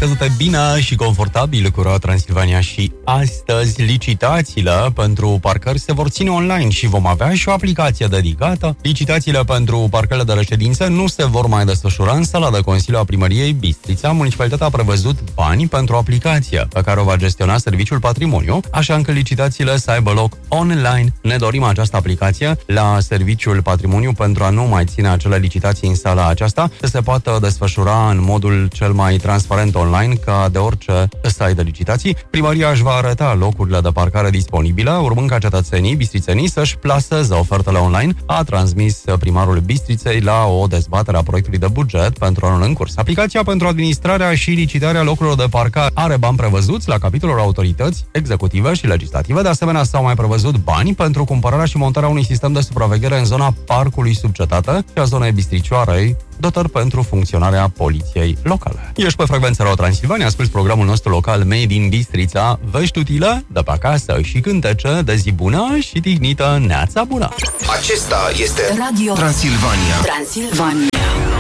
Relaxează-te bine și confortabil cu Roa Transilvania și astăzi licitațiile pentru parcări se vor ține online și vom avea și o aplicație dedicată. Licitațiile pentru parcările de reședință nu se vor mai desfășura în sala de Consiliu a Primăriei Bistrița. Municipalitatea a prevăzut bani pentru o aplicație pe care o va gestiona Serviciul Patrimoniu, așa încât licitațiile să aibă loc online. Ne dorim această aplicație la Serviciul Patrimoniu pentru a nu mai ține acele licitații în sala aceasta, să se poată desfășura în modul cel mai transparent online ca de orice site de licitații. Primăria își va arăta locurile de parcare disponibile, urmând ca cetățenii bistrițenii să-și plaseze ofertele online, a transmis primarul Bistriței la o dezbatere a proiectului de buget pentru anul în curs. Aplicația pentru administrarea și licitarea locurilor de parcare are bani prevăzuți la capitolul autorități executive și legislative. De asemenea, s-au mai prevăzut bani pentru cumpărarea și montarea unui sistem de supraveghere în zona parcului sub cetate și a zonei Bistricioarei, dotări pentru funcționarea poliției locale. Ești pe frecvența Roa Transilvania, asculti programul nostru local Made in Bistrița, vești utile de pe acasă și cântece de zi bună și tignită neața bună. Acesta este Radio Transilvania.